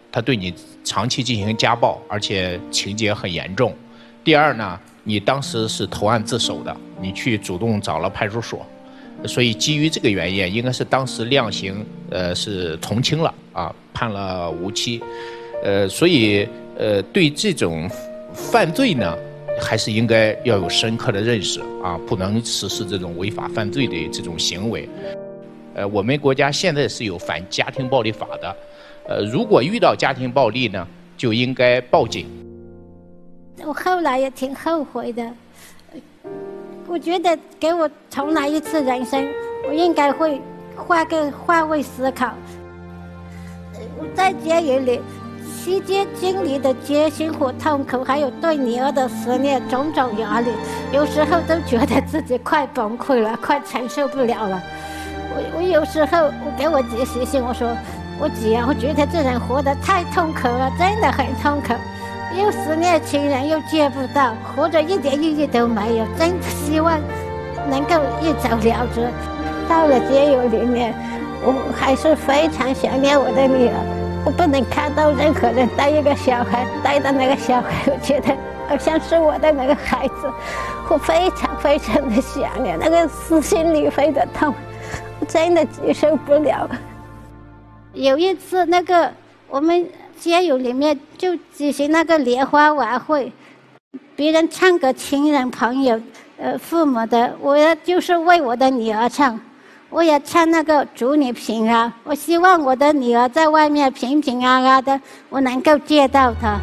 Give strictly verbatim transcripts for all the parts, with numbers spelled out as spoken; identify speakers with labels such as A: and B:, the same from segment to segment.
A: 他对你长期进行家暴，而且情节很严重。第二呢，你当时是投案自首的，你去主动找了派出所，所以基于这个原因，应该是当时量刑呃是从轻了啊，判了无期。呃，所以呃对这种犯罪呢，还是应该要有深刻的认识啊，不能实施这种违法犯罪的这种行为。呃，我们国家现在是有反家庭暴力法的，呃，如果遇到家庭暴力呢，就应该报警。
B: 我后来也挺后悔的，我觉得给我重来一次人生，我应该会换个换位思考。我在监狱里期间经历的艰辛和痛苦，还有对女儿的思念，种种压力，有时候都觉得自己快崩溃了，快承受不了了。我我有时候我给我姐写信，我说我姐啊，我觉得这人活得太痛苦了，真的很痛苦。又思念亲人，又见不到，活着一点意义都没有，真的希望能够一走了之。到了监狱里面，我还是非常想念我的女儿，我不能看到任何人带一个小孩，带的那个小孩，我觉得好像是我的那个孩子，我非常非常的想念，那个撕心裂肺的痛，我真的接受不了。有一次那个我们监狱里面就举行那个联欢晚会，别人唱给亲人朋友呃父母的，我也就是为我的女儿唱，我也唱那个祝你平安，我希望我的女儿在外面平平安安的，我能够见到她。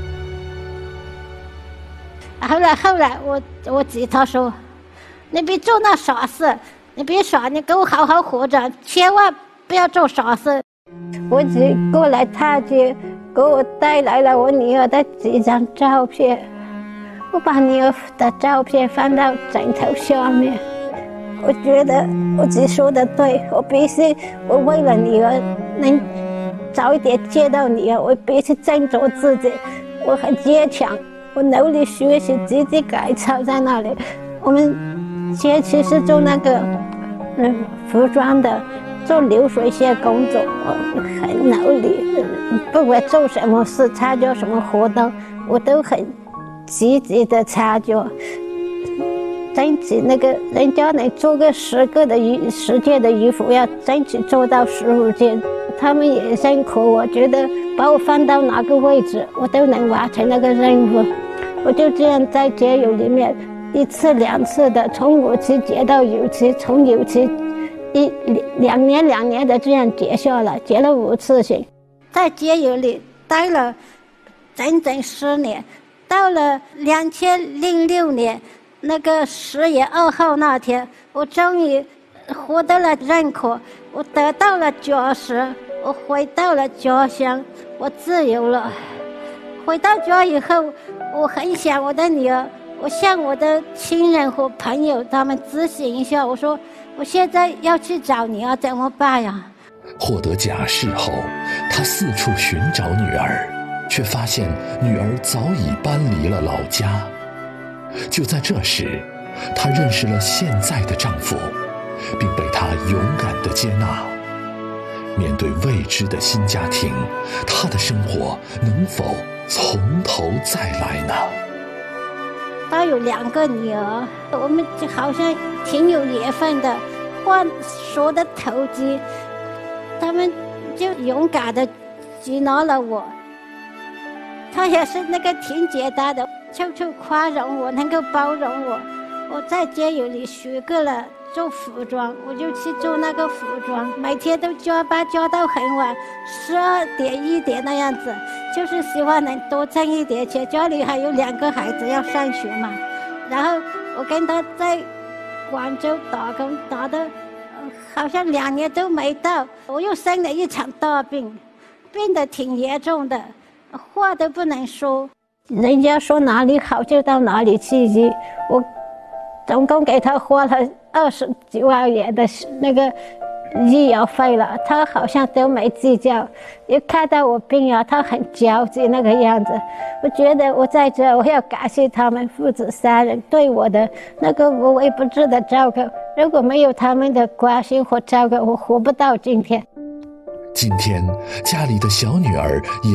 B: 后来后来我我姐她说，你别做那傻事，你别傻，你给我好好活着，千万不要做傻事。我姐过来踏街，给我带来了我女儿的几张照片，我把女儿的照片放到枕头下面。我觉得我姐说的对，我必须，我为了女儿能早一点见到女儿，我必须振作自己，我很坚强，我努力学习，积极改造在那里。我们前期是做那个嗯服装的，做流水线工作，我很努力，不管做什么事，参加什么活动，我都很积极的参加。争取那个人家能做个十个的衣十件的衣服，要争取做到十五件。他们也辛苦，我觉得把我放到哪个位置，我都能完成那个任务。我就这样在监狱里面一次两次的从无期结到有期，从有期一两年两年的这样结下来，结了五次刑，在监狱里待了整整十年。到了两千零六年那个十月二号那天，我终于获得了认可，我得到了假释，我回到了家乡，我自由了。回到家以后，我很想我的女儿，我向我的亲人和朋友他们咨询一下，我说我现在要去找女儿怎么办呀？
C: 获得假释后，他四处寻找女儿，却发现女儿早已搬离了老家。就在这时，她认识了现在的丈夫，并被他勇敢地接纳。面对未知的新家庭，她的生活能否从头再来呢？
B: 她有两个女儿，我们就好像挺有缘分的，话说的投机，他们就勇敢地接纳了我。她也是那个挺简单的，处处宽容我，能够包容我。我在监狱里学过了做服装，我就去做那个服装，每天都加班加到很晚，十二点一点那样子，就是希望能多挣一点钱。家里还有两个孩子要上学嘛，然后我跟他在广州打工，打的、呃、好像两年都没到，我又生了一场大病，病得挺严重的，话都不能说。人家说哪里好就到哪里去医，我总共给他花了二十几万元的那个医药费了，他好像都没计较。一看到我病啊，他很焦急那个样子。我觉得我在这，我要感谢他们父子三人对我的那个无微不至的照顾。如果没有他们的关心和照顾，我活不到今天。
C: 今天家里的小女儿也